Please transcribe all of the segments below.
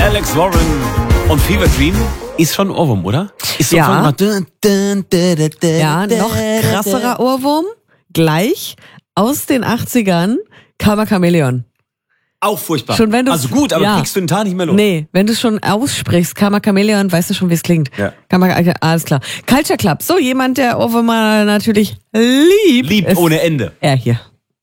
Alex Warren und Fever Dream ist schon ein Ohrwurm, oder? Ist so Ja. Ja, noch krasserer Ohrwurm. Gleich aus den 80ern. Karma Chameleon. Auch furchtbar. Schon wenn also gut, aber kriegst du den Tag nicht mehr los. Nee, wenn du es schon aussprichst, Karma Chameleon, weißt du schon, wie es klingt. Ja. Alles klar. Culture Club. So, jemand, der Ohrwürmer natürlich liebt. Liebt ohne Ende. Er hier.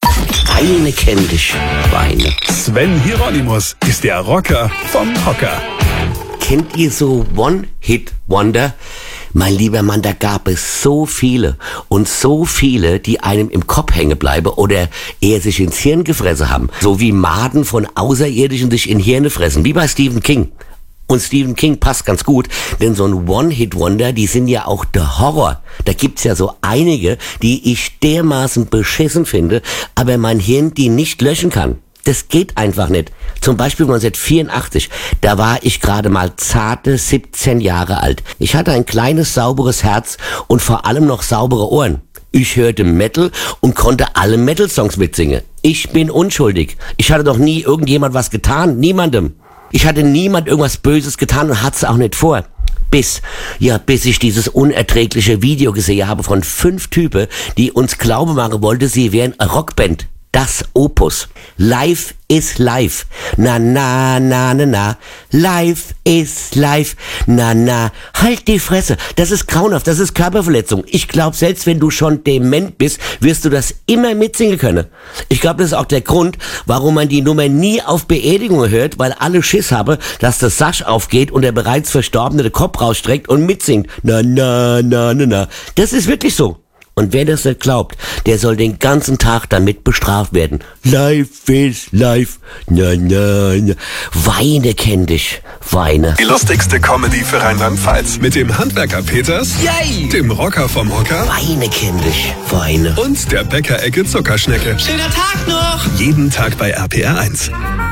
Weine kenn dich, Weine. Sven Hieronymus ist der Rocker vom Hocker. Kennt ihr so One-Hit-Wonder? Mein lieber Mann, da gab es so viele und so viele, die einem im Kopf hängen bleiben oder eher sich ins Hirn gefressen haben. So wie Maden von Außerirdischen sich in Hirne fressen, wie bei Stephen King. Und Stephen King passt ganz gut, denn so ein One-Hit-Wonder, die sind ja auch der Horror. Da gibt's ja so einige, die ich dermaßen beschissen finde, aber mein Hirn die nicht löschen kann. Das geht einfach nicht. Zum Beispiel 1984, da war ich gerade mal zarte 17 Jahre alt. Ich hatte ein kleines, sauberes Herz und vor allem noch saubere Ohren. Ich hörte Metal und konnte alle Metal-Songs mitsingen. Ich bin unschuldig. Ich hatte doch nie irgendjemand was getan, niemandem. Ich hatte niemand irgendwas Böses getan und hatte es auch nicht vor. Bis ich dieses unerträgliche Video gesehen habe von 5 Typen, die uns glauben machen wollten, sie wären eine Rockband. Das Opus. Life is life. Na, na, na, na, na. Life is life. Na, na. Halt die Fresse. Das ist grauenhaft. Das ist Körperverletzung. Ich glaube, selbst wenn du schon dement bist, wirst du das immer mitsingen können. Ich glaube, das ist auch der Grund, warum man die Nummer nie auf Beerdigungen hört, weil alle Schiss haben, dass das Sasch aufgeht und der bereits Verstorbene den Kopf rausstreckt und mitsingt. Na, na, na, na, na. Das ist wirklich so. Und wer das nicht glaubt, der soll den ganzen Tag damit bestraft werden. Life is life. Na, na, na. Weine kenn dich. Weine. Die lustigste Comedy für Rheinland-Pfalz. Mit dem Handwerker Peters, Yay! dem Rocker vom Hocker Weine kenn dich. Weine. und der Bäckerecke Zuckerschnecke. Schöner Tag noch! Jeden Tag bei RPR 1.